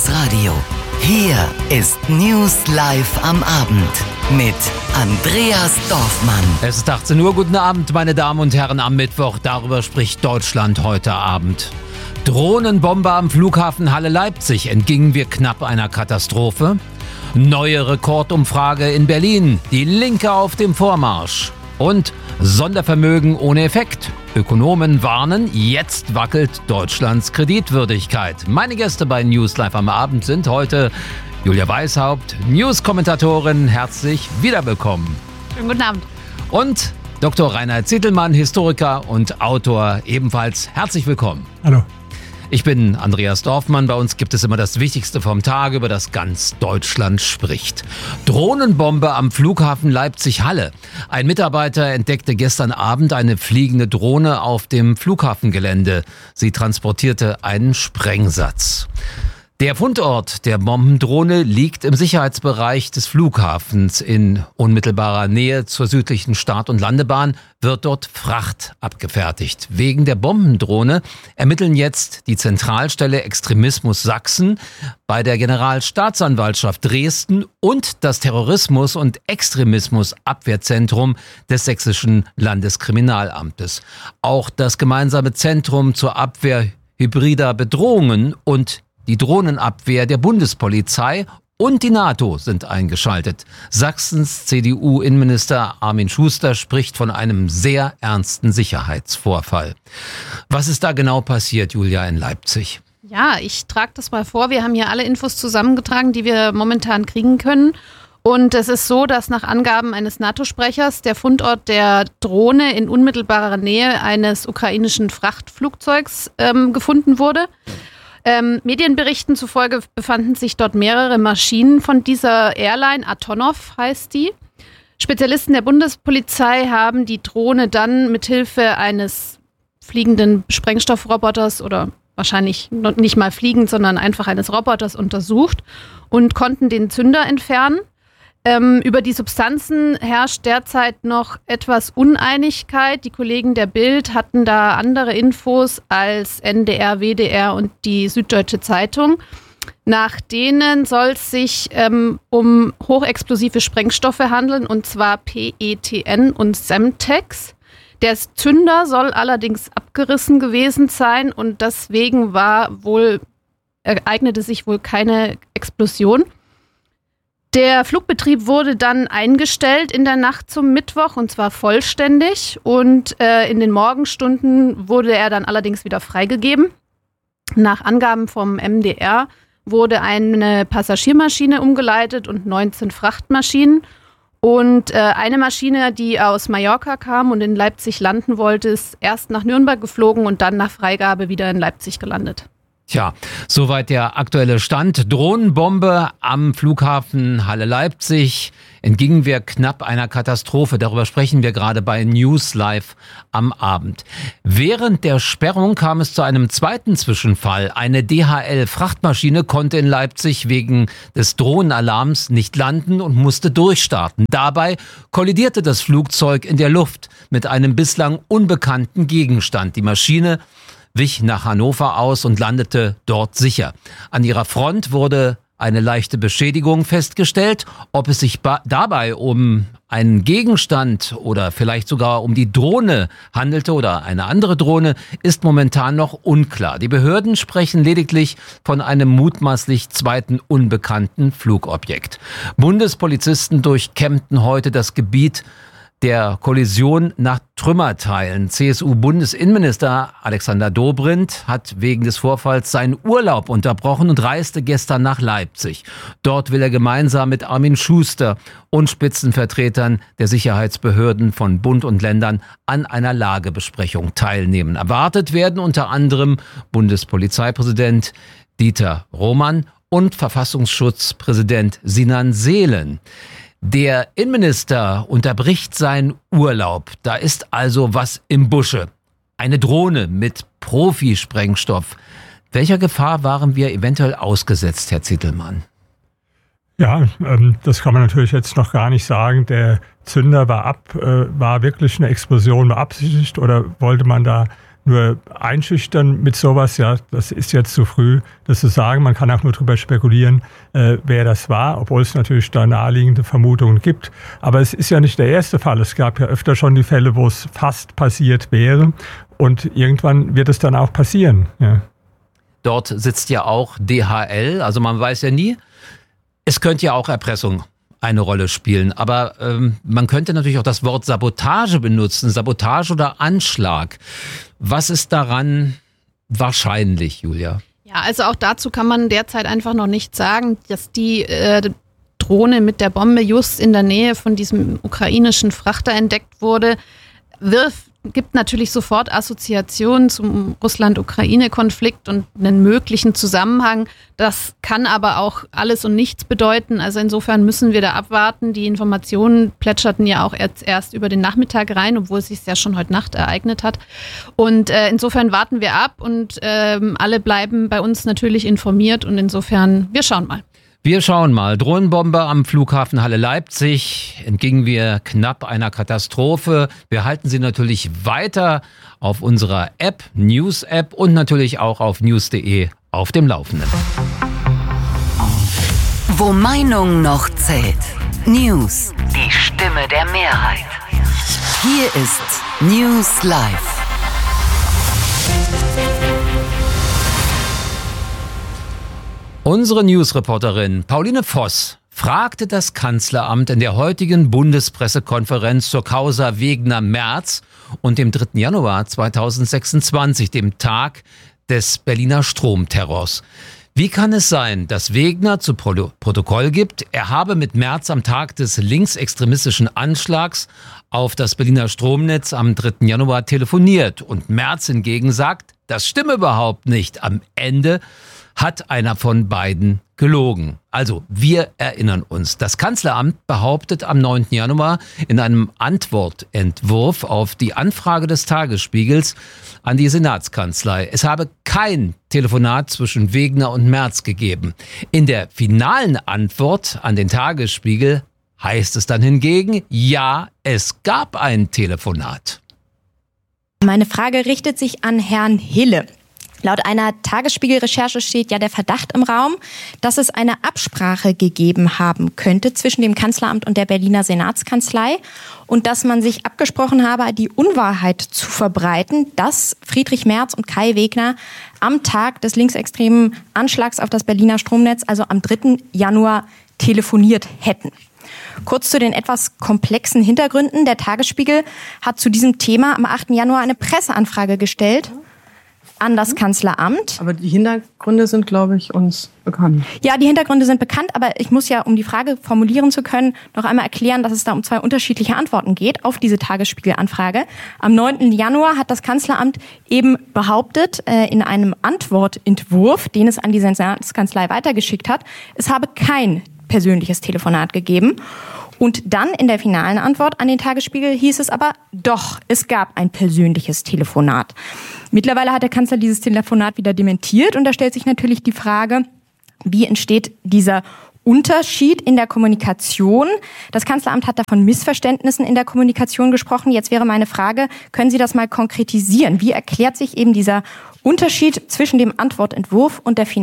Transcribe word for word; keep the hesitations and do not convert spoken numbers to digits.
das Radio. Hier ist News Live am Abend mit Andreas Dorfmann. Es ist achtzehn Uhr. Guten Abend, meine Damen und Herren, am Mittwoch. Darüber spricht Deutschland heute Abend. Drohnenbombe am Flughafen Halle-Leipzig. Entgingen wir knapp einer Katastrophe? Neue Rekordumfrage in Berlin. Die Linke auf dem Vormarsch. Und Sondervermögen ohne Effekt. Ökonomen warnen, jetzt wackelt Deutschlands Kreditwürdigkeit. Meine Gäste bei News Live am Abend sind heute Julia Weishaupt, News-Kommentatorin, herzlich wiederbekommen. Schönen guten Abend. Und Doktor Reinhard Zittelmann, Historiker und Autor, ebenfalls herzlich willkommen. Hallo. Ich bin Andreas Dorfmann. Bei uns gibt es immer das Wichtigste vom Tag, über das ganz Deutschland spricht. Drohnenbombe am Flughafen Leipzig-Halle. Ein Mitarbeiter entdeckte gestern Abend eine fliegende Drohne auf dem Flughafengelände. Sie transportierte einen Sprengsatz. Der Fundort der Bombendrohne liegt im Sicherheitsbereich des Flughafens. In unmittelbarer Nähe zur südlichen Start- und Landebahn wird dort Fracht abgefertigt. Wegen der Bombendrohne ermitteln jetzt die Zentralstelle Extremismus Sachsen bei der Generalstaatsanwaltschaft Dresden und das Terrorismus- und Extremismusabwehrzentrum des Sächsischen Landeskriminalamtes. Auch das gemeinsame Zentrum zur Abwehr hybrider Bedrohungen und die Drohnenabwehr der Bundespolizei und die NATO sind eingeschaltet. Sachsens C D U-Innenminister Armin Schuster spricht von einem sehr ernsten Sicherheitsvorfall. Was ist da genau passiert, Julia, in Leipzig? Ja, ich trage das mal vor. Wir haben hier alle Infos zusammengetragen, die wir momentan kriegen können. Und es ist so, dass nach Angaben eines NATO-Sprechers der Fundort der Drohne in unmittelbarer Nähe eines ukrainischen Frachtflugzeugs ähm, gefunden wurde. Ähm, Medienberichten zufolge befanden sich dort mehrere Maschinen von dieser Airline, Antonov heißt die. Spezialisten der Bundespolizei haben die Drohne dann mithilfe eines fliegenden Sprengstoffroboters oder wahrscheinlich nicht mal fliegend, sondern einfach eines Roboters untersucht und konnten den Zünder entfernen. Ähm, über die Substanzen herrscht derzeit noch etwas Uneinigkeit. Die Kollegen der Bild hatten da andere Infos als N D R, W D R und die Süddeutsche Zeitung. Nach denen soll es sich ähm, um hochexplosive Sprengstoffe handeln, und zwar P E T N und Semtex. Der Zünder soll allerdings abgerissen gewesen sein und deswegen war wohl, ereignete sich wohl keine Explosion. Der Flugbetrieb wurde dann eingestellt in der Nacht zum Mittwoch, und zwar vollständig. Und äh, in den Morgenstunden wurde er dann allerdings wieder freigegeben. Nach Angaben vom M D R wurde eine Passagiermaschine umgeleitet und neunzehn Frachtmaschinen. Und äh, eine Maschine, die aus Mallorca kam und in Leipzig landen wollte, ist erst nach Nürnberg geflogen und dann nach Freigabe wieder in Leipzig gelandet. Tja, soweit der aktuelle Stand. Drohnenbombe am Flughafen Halle-Leipzig. Entgingen wir knapp einer Katastrophe. Darüber sprechen wir gerade bei News Live am Abend. Während der Sperrung kam es zu einem zweiten Zwischenfall. Eine D H L-Frachtmaschine konnte in Leipzig wegen des Drohnenalarms nicht landen und musste durchstarten. Dabei kollidierte das Flugzeug in der Luft mit einem bislang unbekannten Gegenstand. Die Maschine wich nach Hannover aus und landete dort sicher. An ihrer Front wurde eine leichte Beschädigung festgestellt. Ob es sich ba- dabei um einen Gegenstand oder vielleicht sogar um die Drohne handelte oder eine andere Drohne, ist momentan noch unklar. Die Behörden sprechen lediglich von einem mutmaßlich zweiten unbekannten Flugobjekt. Bundespolizisten durchkämmten heute das Gebiet der Kollision nach Trümmerteilen. C S U-Bundesinnenminister Alexander Dobrindt hat wegen des Vorfalls seinen Urlaub unterbrochen und reiste gestern nach Leipzig. Dort will er gemeinsam mit Armin Schuster und Spitzenvertretern der Sicherheitsbehörden von Bund und Ländern an einer Lagebesprechung teilnehmen. Erwartet werden unter anderem Bundespolizeipräsident Dieter Roman und Verfassungsschutzpräsident Sinan Selen. Der Innenminister unterbricht seinen Urlaub. Da ist also was im Busche. Eine Drohne mit Profisprengstoff. Welcher Gefahr waren wir eventuell ausgesetzt, Herr Zittelmann? Ja, ähm, das kann man natürlich jetzt noch gar nicht sagen. Der Zünder war ab, äh, war wirklich eine Explosion beabsichtigt oder wollte man da Nur einschüchtern mit sowas, ja, das ist jetzt zu früh, das zu sagen. Man kann auch nur darüber spekulieren, äh, wer das war, obwohl es natürlich da naheliegende Vermutungen gibt. Aber es ist ja nicht der erste Fall. Es gab ja öfter schon die Fälle, wo es fast passiert wäre. Und irgendwann wird es dann auch passieren. Ja. Dort sitzt ja auch D H L, also man weiß ja nie. Es könnte ja auch Erpressung eine Rolle spielen. Aber ähm, man könnte natürlich auch das Wort Sabotage benutzen, Sabotage oder Anschlag. Was ist daran wahrscheinlich, Julia? Ja, also auch dazu kann man derzeit einfach noch nicht sagen, dass die äh, Drohne mit der Bombe just in der Nähe von diesem ukrainischen Frachter entdeckt wurde, wirft gibt natürlich sofort Assoziationen zum Russland-Ukraine-Konflikt und einen möglichen Zusammenhang. Das kann aber auch alles und nichts bedeuten. Also insofern müssen wir da abwarten. Die Informationen plätscherten ja auch erst, erst über den Nachmittag rein, obwohl es sich ja schon heute Nacht ereignet hat. Und äh, insofern warten wir ab und ähm, alle bleiben bei uns natürlich informiert und insofern, wir schauen mal. Wir schauen mal. Drohnenbombe am Flughafen Halle-Leipzig. Entgingen wir knapp einer Katastrophe. Wir halten Sie natürlich weiter auf unserer App, News-App und natürlich auch auf news punkt de auf dem Laufenden. Wo Meinung noch zählt. News. Die Stimme der Mehrheit. Hier ist News Live. Unsere Newsreporterin Pauline Voss fragte das Kanzleramt in der heutigen Bundespressekonferenz zur Causa Wegner-Merz und dem dritten Januar zweitausendsechsundzwanzig, dem Tag des Berliner Stromterrors. Wie kann es sein, dass Wegner zu Pro- Protokoll gibt, er habe mit Merz am Tag des linksextremistischen Anschlags auf das Berliner Stromnetz am dritten Januar telefoniert und Merz hingegen sagt, das stimme überhaupt nicht. Am Ende hat einer von beiden gelogen. Also, wir erinnern uns. Das Kanzleramt behauptet am neunten Januar in einem Antwortentwurf auf die Anfrage des Tagesspiegels an die Senatskanzlei, es habe kein Telefonat zwischen Wegner und Merz gegeben. In der finalen Antwort an den Tagesspiegel heißt es dann hingegen, ja, es gab ein Telefonat. Meine Frage richtet sich an Herrn Hille. Laut einer Tagesspiegel-Recherche steht ja der Verdacht im Raum, dass es eine Absprache gegeben haben könnte zwischen dem Kanzleramt und der Berliner Senatskanzlei und dass man sich abgesprochen habe, die Unwahrheit zu verbreiten, dass Friedrich Merz und Kai Wegner am Tag des linksextremen Anschlags auf das Berliner Stromnetz, also am dritten Januar, telefoniert hätten. Kurz zu den etwas komplexen Hintergründen. Der Tagesspiegel hat zu diesem Thema am achten Januar eine Presseanfrage gestellt an das Kanzleramt. Aber die Hintergründe sind, glaube ich, uns bekannt. Ja, die Hintergründe sind bekannt, aber ich muss ja, um die Frage formulieren zu können, noch einmal erklären, dass es da um zwei unterschiedliche Antworten geht auf diese Tagesspiegel-Anfrage. Am neunten Januar hat das Kanzleramt eben behauptet, äh, in einem Antwortentwurf, den es an die Senatskanzlei weitergeschickt hat, es habe kein persönliches Telefonat gegeben. Und dann in der finalen Antwort an den Tagesspiegel hieß es aber, doch, es gab ein persönliches Telefonat. Mittlerweile hat der Kanzler dieses Telefonat wieder dementiert und da stellt sich natürlich die Frage, wie entsteht dieser Unterschied in der Kommunikation? Das Kanzleramt hat da von Missverständnissen in der Kommunikation gesprochen. Jetzt wäre meine Frage, können Sie das mal konkretisieren? Wie erklärt sich eben dieser Unterschied zwischen dem Antwortentwurf und der finalen